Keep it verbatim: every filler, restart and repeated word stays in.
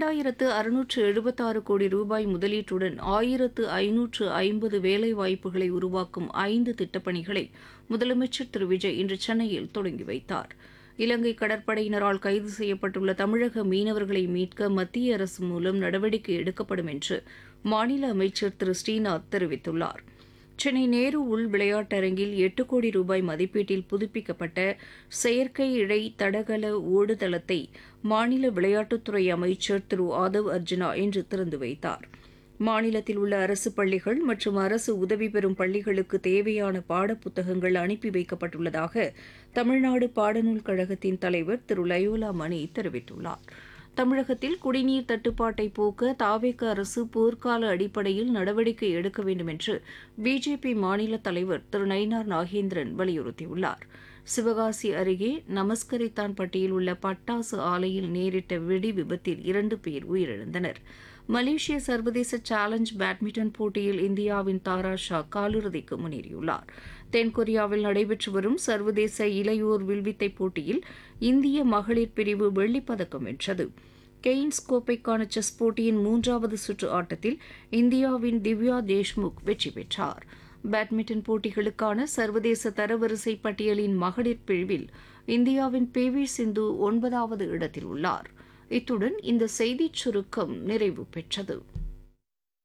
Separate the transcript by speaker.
Speaker 1: இரண்டாயிரத்து அறுநூற்று எழுபத்தாறு கோடி ரூபாய் முதலீட்டுடன் ஆயிரத்து ஐநூற்று ஐம்பது வேலைவாய்ப்புகளை உருவாக்கும் ஐந்து திட்டப்பணிகளை முதலமைச்சர் திரு விஜய் இன்று சென்னையில் தொடங்கி வைத்தார். இலங்கை கடற்படையினரால் கைது செய்யப்பட்டுள்ள தமிழக மீனவர்களை மீட்க மத்திய அரசு மூலம் நடவடிக்கை எடுக்கப்படும் என்று மாநில அமைச்சர் திரு ஸ்ரீநாத் தெரிவித்துள்ளார். சென்னை நேரு உள் விளையாட்டரங்கில் எட்டு கோடி ரூபாய் மதிப்பீட்டில் புதுப்பிக்கப்பட்ட செயற்கை இழை தடகள ஓடுதளத்தை மாநில விளையாட்டுத்துறை அமைச்சர் திரு ஆதவ் அர்ஜுனா இன்று திறந்து வைத்தார். மாநிலத்தில் உள்ள அரசு பள்ளிகள் மற்றும் அரசு உதவி பெறும் பள்ளிகளுக்கு தேவையான பாடப்புத்தகங்கள் அனுப்பி வைக்கப்பட்டுள்ளதாக தமிழ்நாடு பாடநூல் கழகத்தின் தலைவர் திரு லயோலா மணி தெரிவித்துள்ளார். தமிழகத்தில் குடிநீர் தட்டுப்பாட்டை போக்க தாவேக அரசு போர்க்கால அடிப்படையில் நடவடிக்கை எடுக்க வேண்டும் என்று பிஜேபி மாநில தலைவர் திரு நயினார் நாகேந்திரன் வலியுறுத்தியுள்ளார். சிவகாசி அருகே நமஸ்கரித்தான்பட்டியில் உள்ள பட்டாசு ஆலையில் நேரிட்ட வெடி விபத்தில் இரண்டு பேர் உயிரிழந்தனர். மலேசிய சர்வதேச சேலஞ்ச் பேட்மிண்டன் போட்டியில் இந்தியாவின் தாரா ஷா காலிறுதிக்கு முன்னேறியுள்ளார். தென்கொரியாவில் நடைபெற்று வரும் சர்வதேச இளையோர் வில்வித்தை போட்டியில் இந்திய மகளிர் பிரிவு வெள்ளிப்பதக்கம் வென்றது. கெய்ன்ஸ் கோப்பைக்கான செஸ் போட்டியின் மூன்றாவது சுற்று ஆட்டத்தில் இந்தியாவின் திவ்யா தேஷ்முக் வெற்றி பெற்றார். பேட்மிண்டன் போட்டிகளுக்கான சர்வதேச தரவரிசை பட்டியலின் மகளிர் பிரிவில் இந்தியாவின் பி வி சிந்து ஒன்பதாவது இடத்தில் உள்ளார். இத்துடன் இந்த செய்திச் சுருக்கம் நிறைவு பெற்றது.